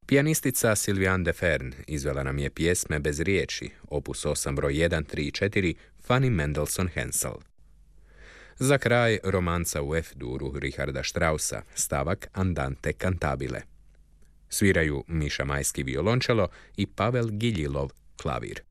Pijanistica Sylviane de Fern izvela nam je pjesme bez riječi, opus 8 broj 1, 3 i 4, Fanny Mendelssohn Hensel. Za kraj romanca u F-duru Richarda Straussa, stavak Andante cantabile. Sviraju Miša Majski violončelo i Pavel Giljilov klavir.